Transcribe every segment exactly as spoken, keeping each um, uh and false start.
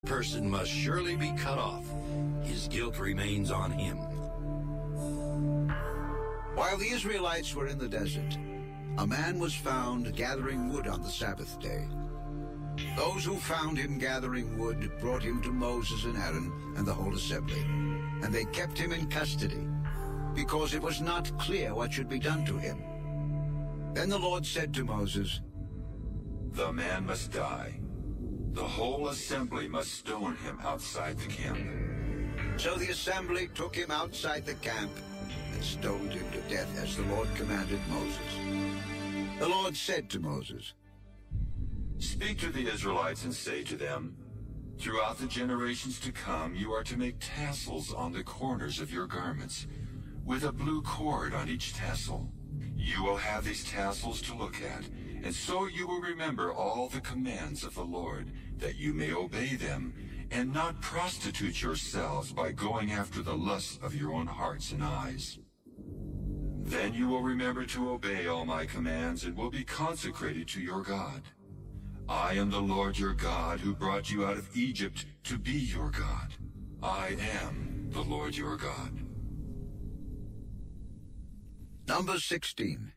person must surely be cut off. His guilt remains on him. While the Israelites were in the desert, a man was found gathering wood on the Sabbath day. Those who found him gathering wood brought him to Moses and Aaron and the whole assembly, and they kept him in custody, because it was not clear what should be done to him. Then the Lord said to Moses, "The man must die. The whole assembly must stone him outside the camp." So the assembly took him outside the camp and stoned him to death as the Lord commanded Moses. The Lord said to Moses, "Speak to the Israelites and say to them, throughout the generations to come you are to make tassels on the corners of your garments, with a blue cord on each tassel. You will have these tassels to look at, and so you will remember all the commands of the Lord, that you may obey them, and not prostitute yourselves by going after the lusts of your own hearts and eyes. Then you will remember to obey all my commands and will be consecrated to your God. I am the Lord your God, who brought you out of Egypt to be your God. I am the Lord your God." Number sixteen.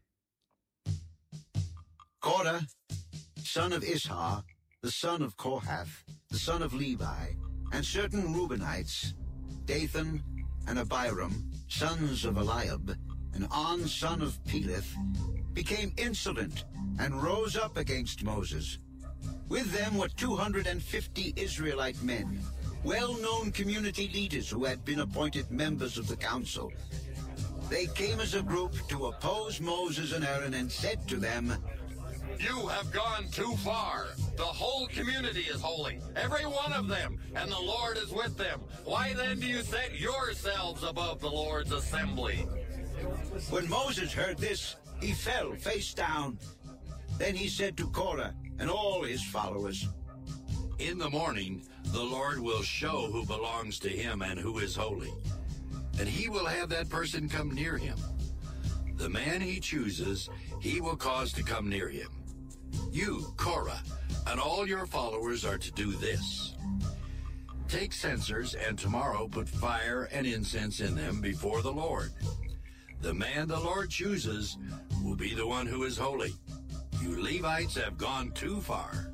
Korah, son of Ishar, the son of Kohath, the son of Levi, and certain Reubenites, Dathan and Abiram, sons of Eliab, and On, son of Peleth, became insolent and rose up against Moses. With them were two hundred fifty Israelite men, well-known community leaders who had been appointed members of the council. They came as a group to oppose Moses and Aaron and said to them, "You have gone too far. The whole community is holy, every one of them, and the Lord is with them. Why then do you set yourselves above the Lord's assembly?" When Moses heard this, he fell face down. Then he said to Korah and all his followers, "In the morning, the Lord will show who belongs to him and who is holy, and he will have that person come near him. The man he chooses, he will cause to come near him. You, Korah, and all your followers are to do this. Take censers, and tomorrow put fire and incense in them before the Lord. The man the Lord chooses will be the one who is holy. You Levites have gone too far."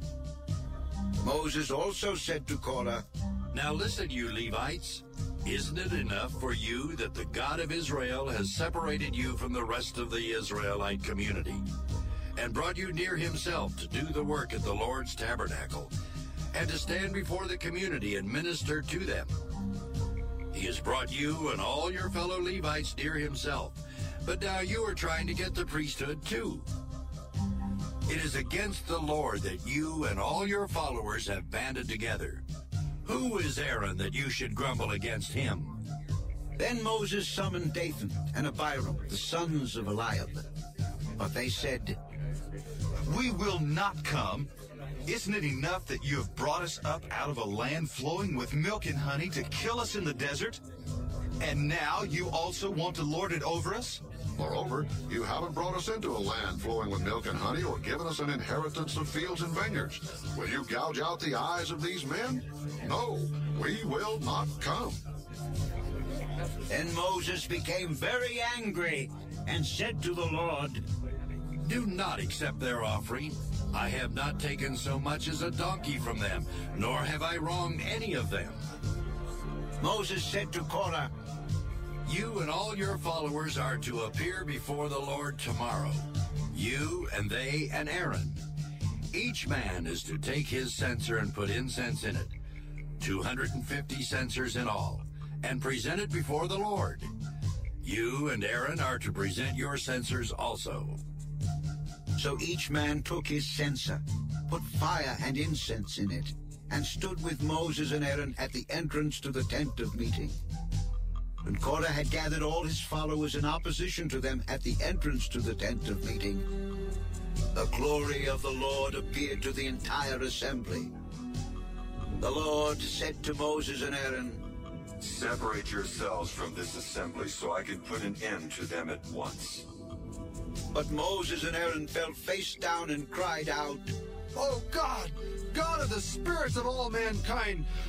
Moses also said to Korah, "Now listen, you Levites. Isn't it enough for you that the God of Israel has separated you from the rest of the Israelite community and brought you near himself to do the work at the Lord's tabernacle and to stand before the community and minister to them? He has brought you and all your fellow Levites near himself, but now you are trying to get the priesthood too. It is against the Lord that you and all your followers have banded together. Who is Aaron that you should grumble against him?" Then Moses summoned Dathan and Abiram, the sons of Eliab. But they said, "We will not come. Isn't it enough that you have brought us up out of a land flowing with milk and honey to kill us in the desert? And now you also want to lord it over us?" Moreover, you haven't brought us into a land flowing with milk and honey or given us an inheritance of fields and vineyards. Will you gouge out the eyes of these men? No, we will not come." Then Moses became very angry and said to the Lord, "Do not accept their offering. I have not taken so much as a donkey from them, nor have I wronged any of them." Moses said to Korah, "You and all your followers are to appear before the Lord tomorrow, you and they and Aaron. Each man is to take his censer and put incense in it, two hundred fifty censers in all, and present it before the Lord. You and Aaron are to present your censers also." So each man took his censer, put fire and incense in it, and stood with Moses and Aaron at the entrance to the tent of meeting. When Korah had gathered all his followers in opposition to them at the entrance to the tent of meeting, the glory of the Lord appeared to the entire assembly. The Lord said to Moses and Aaron, "Separate yourselves from this assembly so I can put an end to them at once." But Moses and Aaron fell face down and cried out, Oh God, God of the spirits of all mankind,